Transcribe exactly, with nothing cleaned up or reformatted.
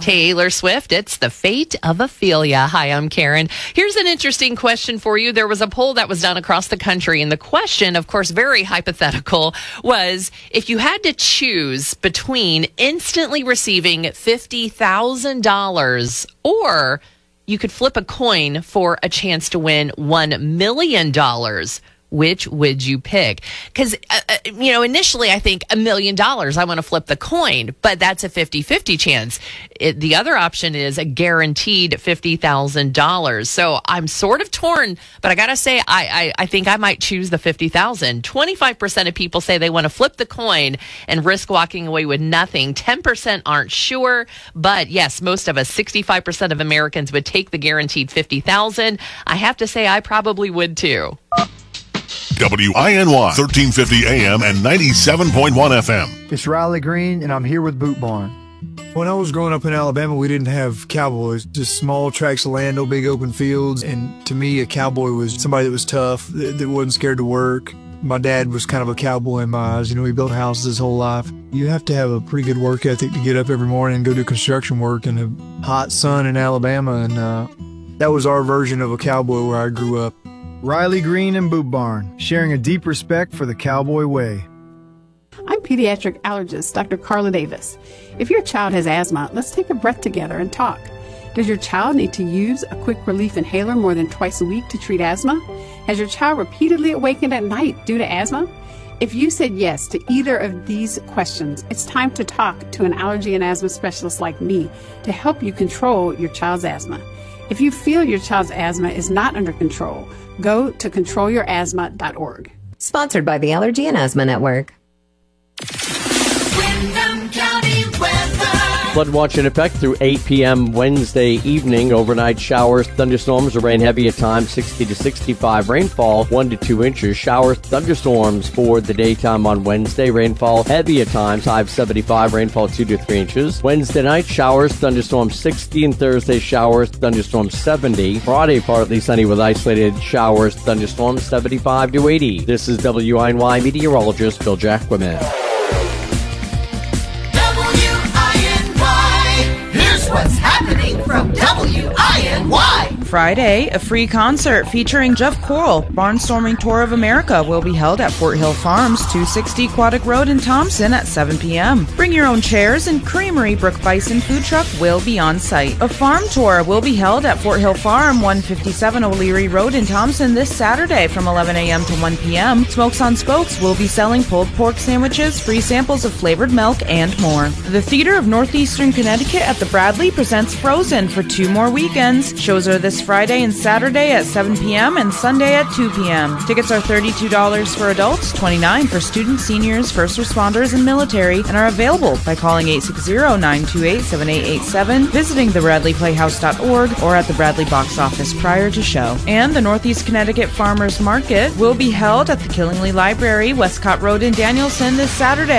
Taylor Swift, it's The Fate of Ophelia. Hi, I'm Karen. Here's an interesting question for you. There was a poll that was done across the country, and the question, of course, very hypothetical, was if you had to choose between instantly receiving fifty thousand dollars or you could flip a coin for a chance to win one million dollars, which would you pick? Because, uh, uh, you know, initially I think a million dollars, I want to flip the coin, but that's a fifty-fifty chance. It, the other option is a guaranteed fifty thousand dollars. So I'm sort of torn, but I got to say, I, I, I think I might choose the fifty thousand dollars. twenty-five percent of people say they want to flip the coin and risk walking away with nothing. ten percent aren't sure, but yes, most of us, sixty-five percent of Americans would take the guaranteed fifty thousand dollars. I have to say, I probably would too. W I N Y, thirteen fifty A M and ninety-seven point one F M. It's Riley Green, and I'm here with Boot Barn. When I was growing up in Alabama, we didn't have cowboys, just small tracts of land, no big open fields. And to me, a cowboy was somebody that was tough, that, that wasn't scared to work. My dad was kind of a cowboy in my eyes. You know, he built houses his whole life. You have to have a pretty good work ethic to get up every morning and go do construction work in a hot sun in Alabama. And uh, that was our version of a cowboy where I grew up. Riley Green and Boot Barn, sharing a deep respect for the cowboy way. I'm pediatric allergist Doctor Carla Davis. If your child has asthma, let's take a breath together and talk. Does your child need to use a quick relief inhaler more than twice a week to treat asthma? Has your child repeatedly awakened at night due to asthma? If you said yes to either of these questions, it's time to talk to an allergy and asthma specialist like me to help you control your child's asthma. If you feel your child's asthma is not under control, go to control your asthma dot org. Sponsored by the Allergy and Asthma Network. Windham County weather. Flood watch in effect through eight p.m. Wednesday evening. Overnight showers, thunderstorms, or rain heavy at times, sixty to sixty-five. Rainfall, one to two inches. Showers, thunderstorms for the daytime on Wednesday. Rainfall heavy at times, high of seventy-five. Rainfall two to three inches. Wednesday night, showers, thunderstorms sixty. And Thursday, showers, thunderstorms seventy. Friday, partly sunny with isolated showers, thunderstorms seventy-five to eighty. This is W I N Y meteorologist Bill Jacquemin. What's happening from W I N Y? Friday, a free concert featuring Jeff Coral. Barnstorming Tour of America will be held at Fort Hill Farms, two sixty Quaddick Road in Thompson at seven p.m. Bring your own chairs, and Creamery Brook Bison Food Truck will be on site. A farm tour will be held at Fort Hill Farm, one fifty-seven O'Leary Road in Thompson this Saturday from eleven a.m. to one p.m. Smokes on Spokes will be selling pulled pork sandwiches, free samples of flavored milk, and more. The Theater of Northeastern Connecticut at the Bradley presents Frozen for two more weekends. Shows are this Friday and Saturday at seven p.m. and Sunday at two p.m. Tickets are thirty-two dollars for adults, twenty-nine dollars for students, seniors, first responders, and military, and are available by calling eight six zero, nine two eight, seven eight eight seven, visiting the bradley playhouse dot org, or at the Bradley box office prior to show. And the Northeast Connecticut Farmers Market will be held at the Killingly Library, Westcott Road in Danielson this Saturday.